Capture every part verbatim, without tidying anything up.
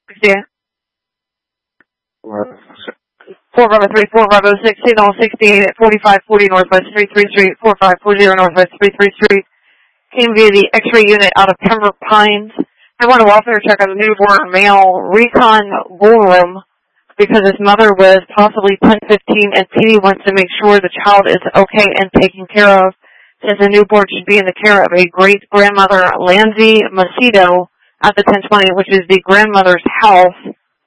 Yeah. four Bravo three, four Bravo six, signal sixty-eight at forty-five forty Northwest three three three, four five four zero Northwest three three three. Came via the X-ray unit out of Pembroke Pines. I want a welfare check on the newborn male Recon Ballroom because his mother was possibly ten fifteen and P D wants to make sure the child is okay and taken care of, since the newborn should be in the care of a great-grandmother, Lanzi Macedo, at the ten twenty, which is the grandmother's house.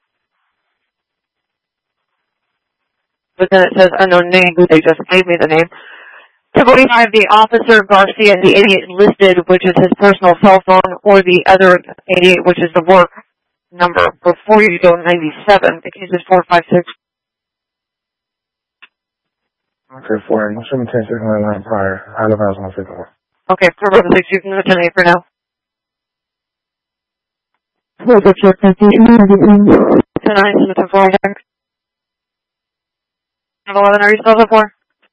But then it says unknown name, but they just gave me the name. two forty-five, the officer Garcia, the eighty-eight listed, which is his personal cell phone, or the other eighty-eight, which is the work number. Before you go ninety-seven, the case is four five six. Okay, four. I'm assuming ten six nine prior. I live house one fifty four. Okay, four five six, you can go to ten eight for now. Hold up, check. ten nine, ten four, eleven, are you still up for?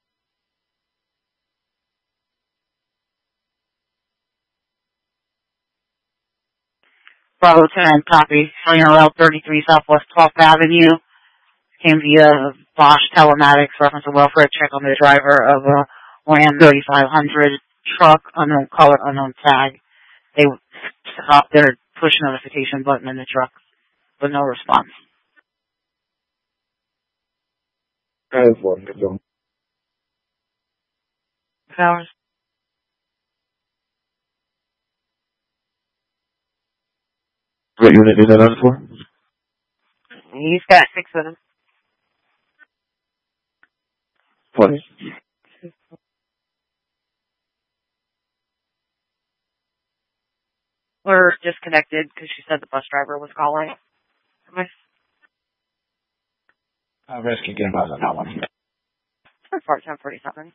Bravo ten, copy. Showing Route thirty-three Southwest twelfth Avenue. Came via Bosch Telematics, reference a welfare check on the driver of a Ram thirty-five hundred truck, unknown color, unknown tag. They stopped their push notification button in the truck, but no response. Hours. What unit is that on for? He's got six of them. What? We're disconnected because she said the bus driver was calling. I'll rescue get him out on that one. That's part ten forty-seven.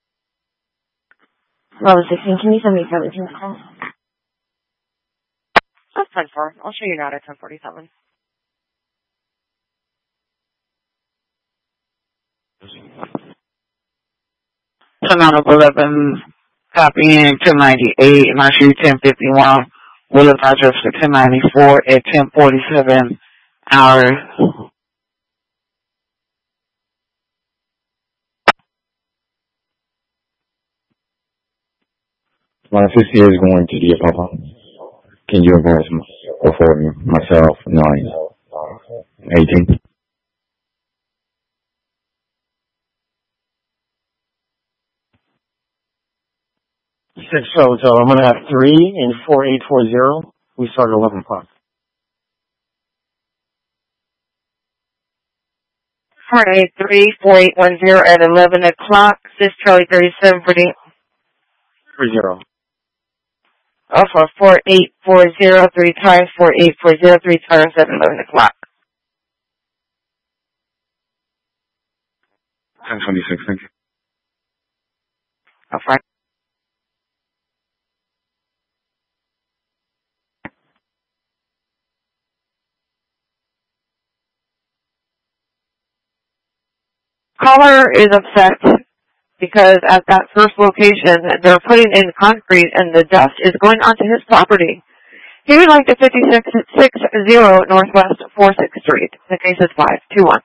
Bravo sixteen, can you send me further to call? That's ten four. I'll show you now at ten forty-seven. Sonata eleven, copying ten ninety-eight, and I shoot ten fifty-one. Willis address for ten ninety-four at ten forty-seven hours. My fifty is going to the Papa. Can you advise me before me, myself, nine, eighteen? Six, so, so I'm going to have three in four eight four zero. We start at eleven o'clock. four eight three, four eight one zero at eleven o'clock. This is Charlie thirty-seven for the Three zero. Alpha four eight four zero, three times four eight four zero, three times at eleven o'clock. ten twenty-six, thank you. Alpha. Caller is upset because at that first location, they're putting in concrete and the dust is going onto his property. He would like the fifty-six sixty Northwest forty-sixth Street. The case is five two one.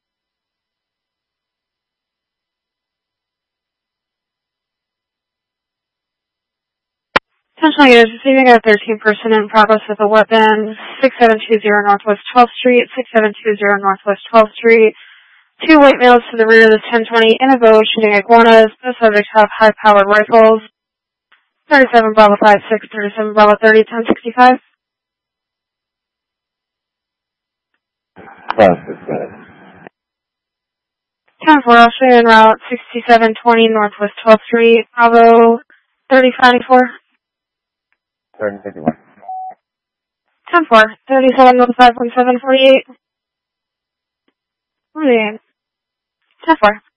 Essentially, is receiving a thirteen person in progress with a weapon. six seven two zero Northwest twelfth Street, six seven two zero Northwest twelfth Street. Two white males to the rear of the ten twenty in a boat shooting iguanas. The subjects have high-powered rifles. thirty-seven Bravo five six, thirty-seven Bravo thirty, ten sixty-five. ten four, Australian Route sixty-seven twenty Northwest twelfth Street, Bravo thirty ninety-four. thirty fifty-one. ten four, thirty-seven oh five one seven forty-eight. forty-eight. ten four.